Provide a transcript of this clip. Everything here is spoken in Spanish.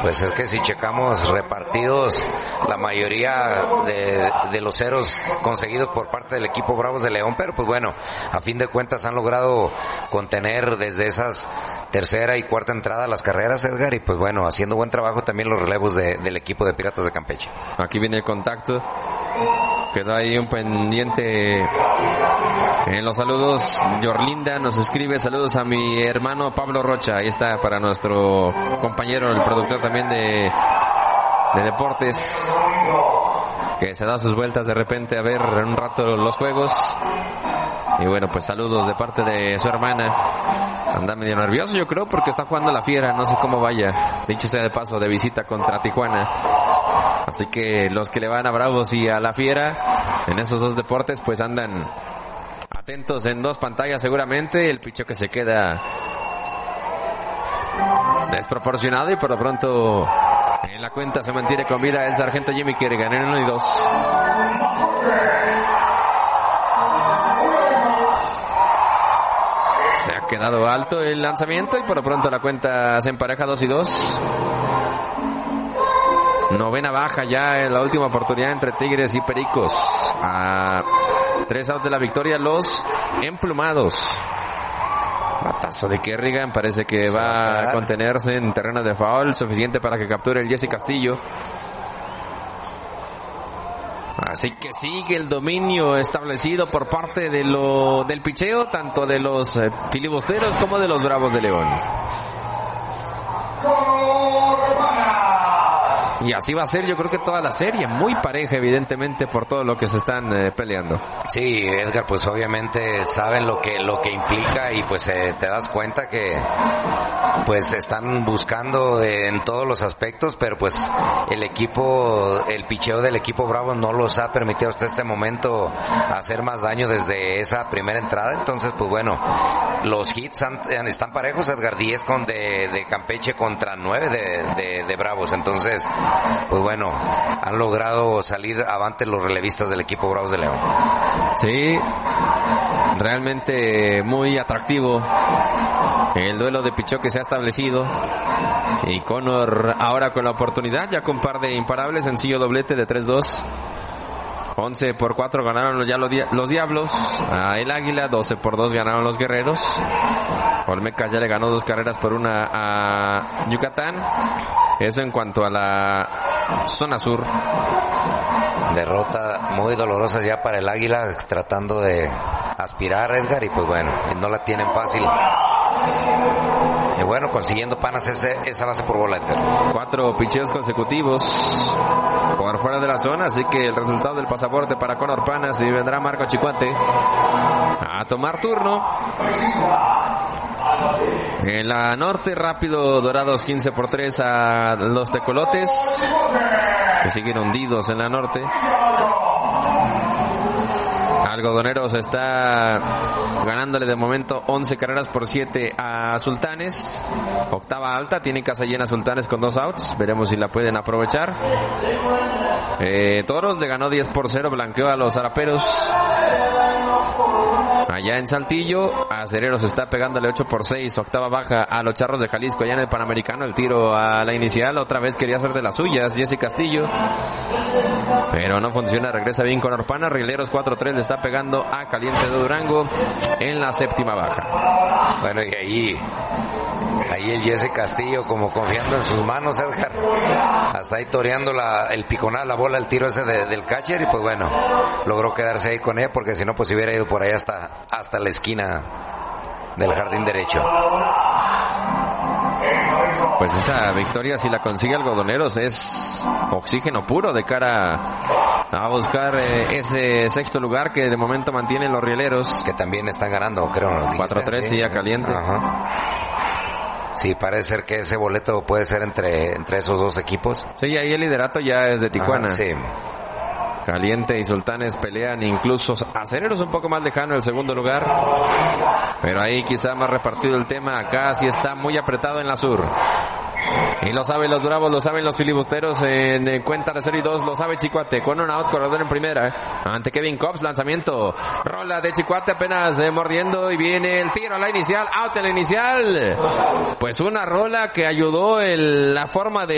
Pues es que si checamos repartidos, la mayoría de los ceros conseguidos por parte del equipo Bravos de León, pero pues bueno, a fin de cuentas han logrado contener desde esas tercera y cuarta entrada las carreras, Edgar, y pues bueno, haciendo buen trabajo también los relevos del equipo de Piratas de Campeche. Aquí viene el contacto. Quedó ahí un pendiente en los saludos. Yorlinda nos escribe: saludos a mi hermano Pablo Rocha. Ahí está para nuestro compañero, el productor también de deportes, que se da sus vueltas de repente a ver un rato los juegos. Y bueno, pues saludos de parte de su hermana. Anda medio nervioso, yo creo, porque está jugando la Fiera, no sé cómo vaya, dicho sea de paso, de visita contra Tijuana. Así que los que le van a Bravos y a la Fiera en esos dos deportes pues andan atentos en dos pantallas seguramente. El picheo que se queda desproporcionado, y por lo pronto en la cuenta se mantiene con vida el sargento Jimmy Kerrigan en 1 y 2. Se ha quedado alto el lanzamiento y por lo pronto la cuenta se empareja 2 y 2. Novena baja ya en la última oportunidad entre Tigres y Pericos. A 3 outs de la victoria los emplumados. Batazo de Kerrigan, parece que va a contenerse en terreno de foul, suficiente para que capture el Jesse Castillo. Así que sigue el dominio establecido por parte del picheo, tanto de los filibusteros como de los Bravos de León. Y así va a ser, yo creo que toda la serie, muy pareja evidentemente por todo lo que se están peleando. Sí, Edgar, pues obviamente saben lo que implica, y pues te das cuenta que pues están buscando en todos los aspectos, pero pues el picheo del equipo Bravo no los ha permitido hasta este momento hacer más daño desde esa primera entrada. Entonces pues bueno, los hits están parejos, Edgar, 10 de Campeche contra 9 de Bravos. Entonces pues bueno, han logrado salir avante los relevistas del equipo Bravos de León. Sí, realmente muy atractivo el duelo de picheo que se ha establecido, y Connor ahora con la oportunidad, ya con par de imparables, sencillo doblete de 3-2. 11-4 ganaron ya los Diablos a el Águila, 12-2 ganaron los Guerreros. Olmecas ya le ganó 2 carreras por 1 a Yucatán. Eso en cuanto a la zona sur. Derrota muy dolorosa ya para el Águila, tratando de aspirar, Edgar, y pues bueno, no la tienen fácil. Y bueno, consiguiendo panas esa base por bola, Edgar. 4 picheos consecutivos por fuera de la zona, así que el resultado del pasaporte para Conor Panas, y vendrá Marco Chicuate a tomar turno. En la norte, rápido, Dorados 15-3 a los Tecolotes, que siguen hundidos en la norte. Algodoneros está ganándole de momento 11 carreras por 7 a Sultanes. Octava alta, tiene casa llena Sultanes con 2 outs. Veremos si la pueden aprovechar. Toros le ganó 10-0, blanqueó a los Araperos. Allá en Saltillo, Acereros está pegándole 8-6, octava baja a los Charros de Jalisco. Allá en el Panamericano, el tiro a la inicial, otra vez quería hacer de las suyas Jesse Castillo, pero no funciona, regresa bien con Orpana. Rieleros 4-3 le está pegando a Caliente de Durango en la séptima baja. Bueno, y ahí el Jesse Castillo como confiando en sus manos, Edgar, hasta ahí toreando el piconal, la bola, el tiro ese del catcher, y pues bueno, logró quedarse ahí con ella, porque si no pues hubiera ido por ahí hasta la esquina del jardín derecho. Pues esa victoria, si la consigue Algodoneros, es oxígeno puro de cara a buscar ese sexto lugar que de momento mantienen los Rieleros, que también están ganando, creo, 4-3, sí, a Caliente. Ajá. Sí, parece ser que ese boleto puede ser entre esos dos equipos. Sí, ahí el liderato ya es de Tijuana. Sí. Caliente y Sultanes pelean, incluso Acereros un poco más lejano el segundo lugar, pero ahí quizá más repartido el tema. Acá sí está muy apretado en la sur, y lo saben los Bravos, lo saben los filibusteros. En cuenta de 0 y 2 lo sabe Chicuate, con un out, corredor en primera ante Kevin Cobbs. Lanzamiento, rola de Chicuate apenas mordiendo, y viene el tiro a la inicial, out en la inicial. Pues una rola que ayudó la forma de